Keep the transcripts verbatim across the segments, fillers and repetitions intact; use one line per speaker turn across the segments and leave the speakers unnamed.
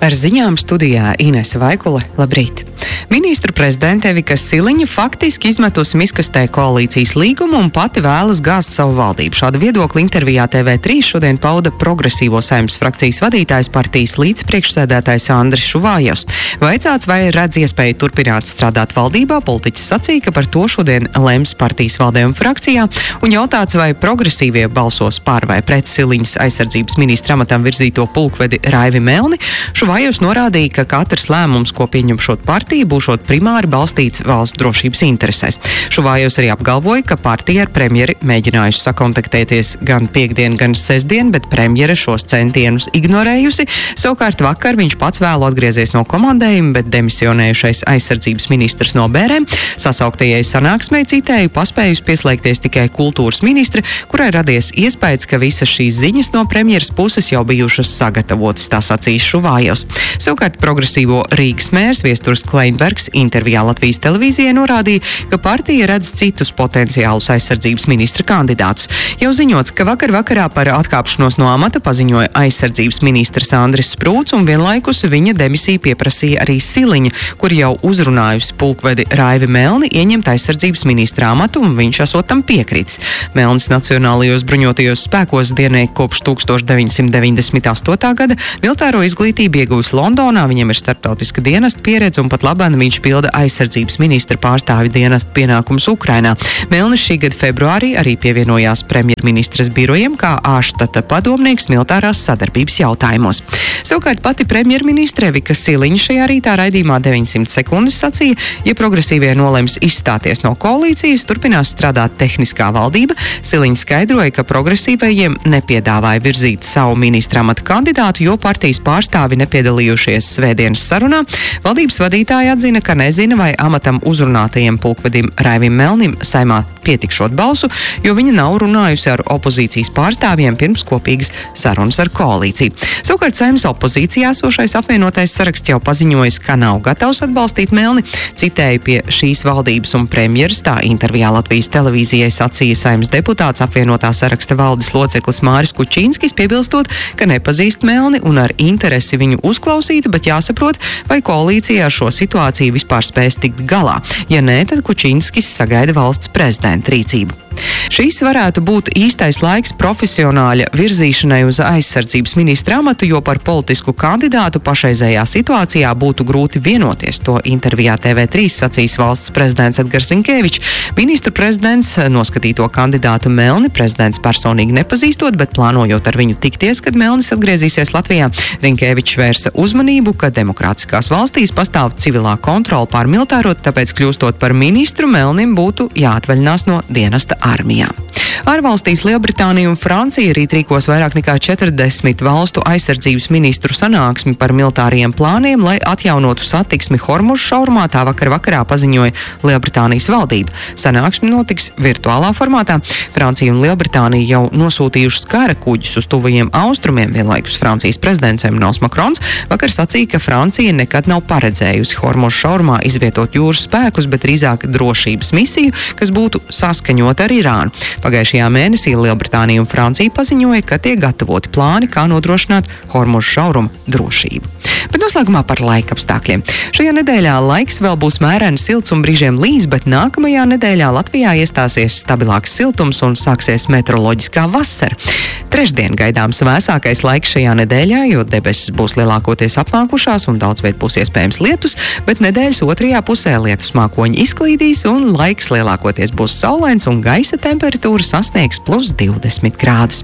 Ar ziņām studijā Inese Vaikule. Labrīt! Ministru prezidente Evika Siliņa faktiski izmetusi miskastē koalīcijas līgumu un pati vēlas gāzt savu valdību. Šādu viedokli intervijā T V trīs šodien pauda progresīvo Saeimas frakcijas vadītājs partijas līdzpriekšsēdētājs Andris Šuvājos. Vaicāts, vai redz iespēju turpināt strādāt valdībā, politiķis sacīja, ka par to šodien lems partijas valdē un frakcijā, un jautāts, vai progresīvie balsos par vai pret Siliņas aizsardzības ministra amatam virzīto pulkvedi Raivi Melni. Šuvājos norādīja, ka katrs lēmums, ko pieņemšot partija, būšot primāri balstīts valsts drošības interesēs. Šuvājos arī apgalvoja, ka partija ar premjeri mēģinājusi sakontaktēties gan piekdien, gan sestdien, bet premjere šos centienus ignorējusi. Savukārt vakar viņš pats vēlu atgriezies no komandējuma, bet demisionējušais aizsardzības ministrs no bērēm sasauktajai sanāksmei, citēju, paspējusi pieslēgties tikai kultūras ministre, kurai radies iespējas, ka visas šīs ziņas no premjeras puses jau bijušas sagatavotas, tā sacīs Šuvājos. Savukārt progresīvo Rīgas mērs Viesturs Kleinbergs intervijā Latvijas televīzijai norādīja, ka partija redz citus potenciālus aizsardzības ministra kandidātus. Jau ziņots, ka vakar vakarā par atkāpšanos no amata paziņoja aizsardzības ministrs Andris Sprūts, un vienlaikus viņa demisiju pieprasīja arī Siliņa, kur jau uzrunājusi pulkvedi Raivi Melni ieņemt aizsardzības ministra amatu, un viņš esot tam piekritis. Melnis Nacionālajos bruņotajos spēkos dienēja kopš tūkstoš deviņsimt deviņdesmit astotā gada, militāro izglītību ieguvis Londonā, viņam ir starptautiska dienesta pieredze, un pat labāk viņš pilda aizsardzības ministra pārstāvi dienesta pienākumus Ukrainā. Melnis šī gada februārī arī pievienojās premjerministras birojiem kā ārštata padomnieks militārās sadarbības jautājumos. Savukārt pati premjerministre Evika Siliņa šajā rītā raidījumā deviņsimt sekundes sacīja, ja progresīvie nolems izstāties no koalīcijas, turpinās strādāt tehniskā valdība. Siliņa skaidroja, ka progresīvajiem nepiedāvāja virzīt savu ministra amata kandidātu, jo partijas pārstāvi nepiedalījušies svētdienas sarunā. Valdības vadītāja atzina, ka nezina, vai amatam uzrunātajiem pulkvedim Raivim Melnim Saeimā pietikšot balsu, jo viņa nav runājusi ar opozīcijas pārstāvjiem pirms kopīgas sarunas ar koalīciju. Savukārt Saeimas opozīcijā esošais apvienotais saraksts jau paziņojis, ka nav gatavs atbalstīt Melni. Citēju, pie šīs valdības un premjeras tā intervijā Latvijas televīzijai sacīja Saeimas deputāts apvienotā saraksta valdes loceklis Māris Kučinskis, piebilstot, ka nepazīst Melni un ar interesi viņu uzklausītu, bet jāsaprot, vai koalīcija ar šo situāciju vispār spēs tikt galā. Ja nē, tad Kučinskis sagaida valsts prezidenta rīcību. Šīs varētu būt īstais laiks profesionāļa virzīšanai uz aizsardzības ministra amatu, jo par politisku kandidātu pašreizējā situācijā būtu grūti vienoties. To intervijā T V trīs sacīs valsts prezidents Edgars Rinkevičs. Ministru prezidents noskatīto kandidātu Melni prezidents personīgi nepazīstot, bet plānojot ar viņu tikties, kad Melnis atgriezīsies Latvijā. Rinkevičs vērsa uzmanību, ka demokrātiskās valstīs pastāv civilā kontrola pār militāro, tāpēc kļūstot par ministru, Melnim būtu jāatvaļinās no dienesta armijā. Ārvalstīs Lielbritānija un Francija rīt rīkos vairāk nekā četrdesmit valstu aizsardzības ministru sanāksmi par militāriem plāniem, lai atjaunotu satiksmi Hormuza šaurumā, tā vakar vakarā paziņoja Lielbritānijas valdība. Sanāksmi notiks virtuālā formātā. Francija un Lielbritānija jau nosūtījušas kara kuģus uz tuvajiem austrumiem, vienlaikus Francijas prezidents Emmanuels Makrons vakar sacīja, ka Francija nekad nav paredzējusi Hormuza šaurumā izvietot jūras spēkus, bet drīzāk drošības misiju, kas būtu saskaņota ar Irānu. Pagājušajā mēnesī Lielbritānija un Francija paziņoja, ka tiek gatavoti plāni, kā nodrošināt Hormuza šauruma drošību. Bet noslēgumā par laika apstākļiem. Šajā nedēļā laiks vēl būs mēreni silts un brīžiem līs, bet nākamajā nedēļā Latvijā iestāsies stabilāks siltums un sāksies meteoroloģiskā vasara. Trešdien gaidāms vēsākais laiks šajā nedēļā, jo debesis būs lielākoties apmākušās un daudz viet būs iespējams lietus, bet nedēļas otrajā pusē lietus mākoņi izklīdīs un laiks lielākoties būs saulains un gaisa temperatūra sasniegs plus divdesmit grādus.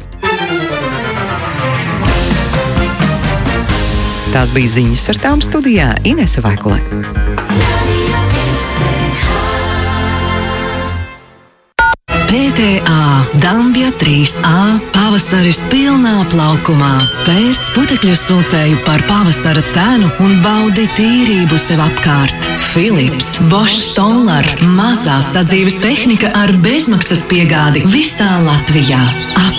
Tās bija ziņas, ar tām studijā Inese Vaikule.
P T A Dambja trīs A pavasaris pilnā plaukumā. Pērc putekļu sūcēju par pavasara cenu un baudi tīrību sev apkārt. Philips, Bosch Stoller, mazā sadzīves tehnika ar bezmaksas piegādi visā Latvijā.